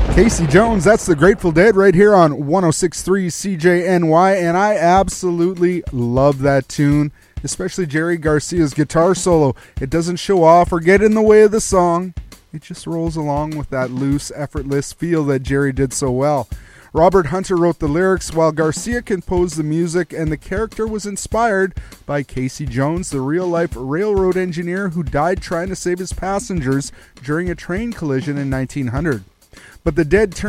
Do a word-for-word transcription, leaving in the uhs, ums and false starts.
Casey Jones, that's the Grateful Dead right here on one oh six point three C J N Y, and I absolutely love that tune, especially Jerry Garcia's guitar solo. It doesn't show off or get in the way of the song. It just rolls along with that loose, effortless feel that Jerry did so well. Robert Hunter wrote the lyrics while Garcia composed the music, and the character was inspired by Casey Jones, the real-life railroad engineer who died trying to save his passengers during a train collision in nineteen hundred. But the Dead turned